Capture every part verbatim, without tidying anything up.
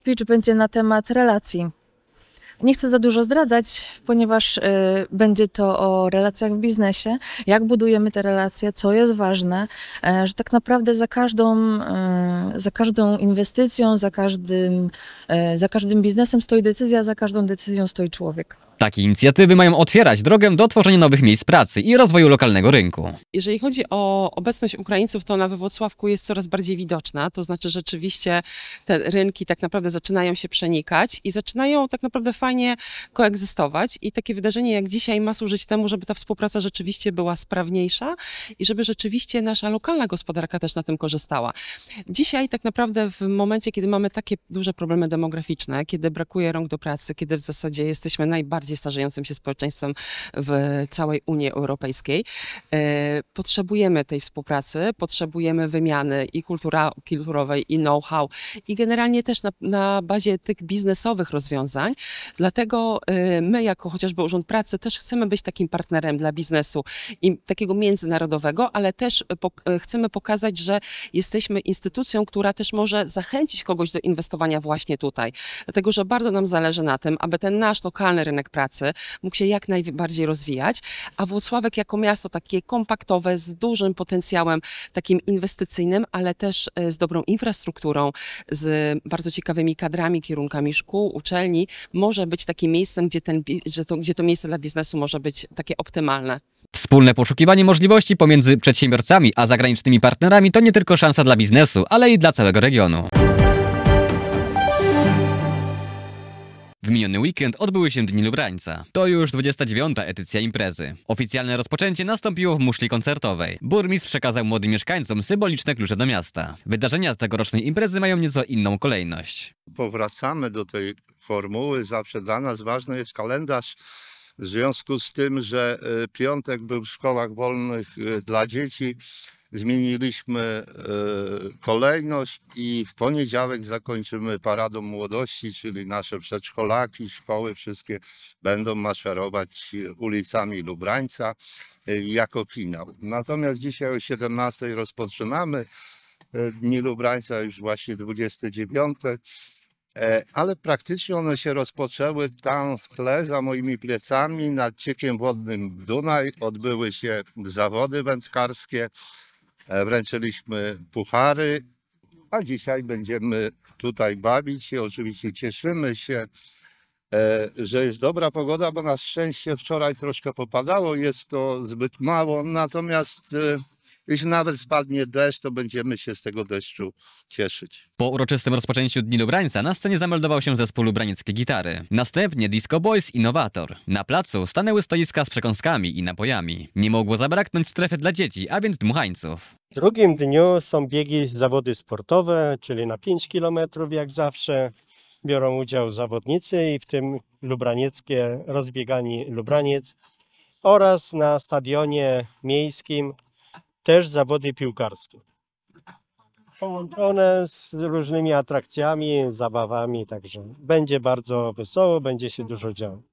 Pitch będzie na temat relacji. Nie chcę za dużo zdradzać, ponieważ y, będzie to o relacjach w biznesie, jak budujemy te relacje, co jest ważne, y, że tak naprawdę za każdą, y, za każdą inwestycją, za każdym, y, za każdym biznesem stoi decyzja, za każdą decyzją stoi człowiek. Takie inicjatywy mają otwierać drogę do tworzenia nowych miejsc pracy i rozwoju lokalnego rynku. Jeżeli chodzi o obecność Ukraińców, to ona we Włocławku jest coraz bardziej widoczna. To znaczy rzeczywiście te rynki tak naprawdę zaczynają się przenikać i zaczynają tak naprawdę fajnie koegzystować. I takie wydarzenie jak dzisiaj ma służyć temu, żeby ta współpraca rzeczywiście była sprawniejsza i żeby rzeczywiście nasza lokalna gospodarka też na tym korzystała. Dzisiaj tak naprawdę w momencie, kiedy mamy takie duże problemy demograficzne, kiedy brakuje rąk do pracy, kiedy w zasadzie jesteśmy najbardziej starzejącym się społeczeństwem w całej Unii Europejskiej, potrzebujemy tej współpracy, potrzebujemy wymiany i kultura, kulturowej, i know-how, i generalnie też na, na bazie tych biznesowych rozwiązań. Dlatego my, jako chociażby Urząd Pracy, też chcemy być takim partnerem dla biznesu i takiego międzynarodowego, ale też po, chcemy pokazać, że jesteśmy instytucją, która też może zachęcić kogoś do inwestowania właśnie tutaj. Dlatego, że bardzo nam zależy na tym, aby ten nasz lokalny rynek pracy mógł się jak najbardziej rozwijać, a Włocławek jako miasto takie kompaktowe, z dużym potencjałem takim inwestycyjnym, ale też z dobrą infrastrukturą, z bardzo ciekawymi kadrami, kierunkami szkół, uczelni, może być takim miejscem, gdzie, ten, gdzie, to, gdzie to miejsce dla biznesu może być takie optymalne. Wspólne poszukiwanie możliwości pomiędzy przedsiębiorcami a zagranicznymi partnerami to nie tylko szansa dla biznesu, ale i dla całego regionu. W miniony weekend odbyły się Dni Lubrańca. To już dwudziesta dziewiąta edycja imprezy. Oficjalne rozpoczęcie nastąpiło w muszli koncertowej. Burmistrz przekazał młodym mieszkańcom symboliczne klucze do miasta. Wydarzenia tegorocznej imprezy mają nieco inną kolejność. Powracamy do tej formuły. Zawsze dla nas ważny jest kalendarz. W związku z tym, że piątek był w szkołach wolnych dla dzieci, zmieniliśmy kolejność i w poniedziałek zakończymy Paradą Młodości, czyli nasze przedszkolaki, szkoły wszystkie będą maszerować ulicami Lubrańca jako finał. Natomiast dzisiaj o siedemnastej rozpoczynamy Dni Lubrańca, już właśnie dwudzieste dziewiąte. Ale praktycznie one się rozpoczęły tam w tle, za moimi plecami, nad ciekiem wodnym Dunaj. Odbyły się zawody wędkarskie, wręczyliśmy puchary, a dzisiaj będziemy tutaj bawić się. Oczywiście cieszymy się, że jest dobra pogoda, bo na szczęście wczoraj troszkę popadało, jest to zbyt mało, natomiast jeśli nawet spadnie deszcz, to będziemy się z tego deszczu cieszyć. Po uroczystym rozpoczęciu Dni Lubrańca na scenie zameldował się zespół Lubranieckie Gitary. Następnie Disco Boys Innowator. Na placu stanęły stoiska z przekąskami i napojami. Nie mogło zabraknąć strefy dla dzieci, a więc dmuchańców. W drugim dniu są biegi, zawody sportowe, czyli na pięć kilometrów jak zawsze biorą udział zawodnicy i w tym lubranieckie rozbiegani Lubraniec oraz na stadionie miejskim też zawody piłkarskie. Połączone z różnymi atrakcjami, zabawami, także będzie bardzo wesoło, będzie się dużo działo.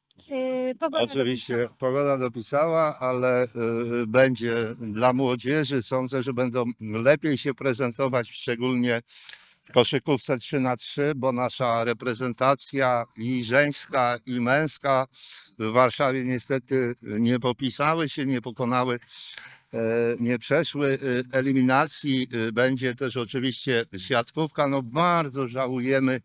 Oczywiście pogoda dopisała, ale y, będzie dla młodzieży. Sądzę, że będą lepiej się prezentować, szczególnie w koszykówce trzy na trzy, bo nasza reprezentacja i żeńska, i męska w Warszawie niestety nie popisały się, nie pokonały, nie przeszły eliminacji. Będzie też oczywiście siatkówka. No bardzo żałujemy,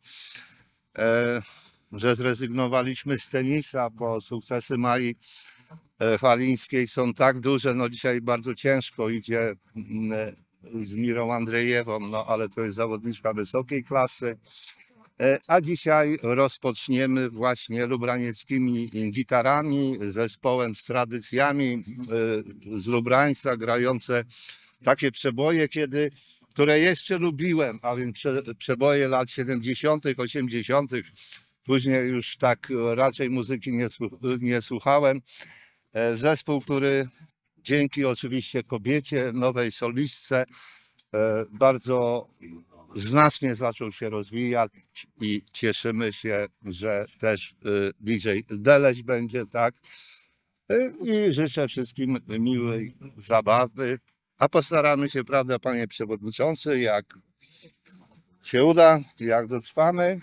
że zrezygnowaliśmy z tenisa, bo sukcesy Mai Falińskiej są tak duże. No dzisiaj bardzo ciężko idzie z Mirą Andrzejewą, no ale to jest zawodniczka wysokiej klasy. A dzisiaj rozpoczniemy właśnie lubranieckimi gitarami, zespołem z tradycjami z Lubrańca, grające takie przeboje, kiedy, które jeszcze lubiłem, a więc prze, przeboje lat siedemdziesiątych, osiemdziesiątych. Później już tak raczej muzyki nie, nie słuchałem. Zespół, który dzięki oczywiście kobiecie, nowej solistce, bardzo znacznie zaczął się rozwijać i cieszymy się, że też D J Deleś będzie, tak. I życzę wszystkim miłej zabawy, a postaramy się, prawda, panie przewodniczący, jak się uda, jak dotrwamy.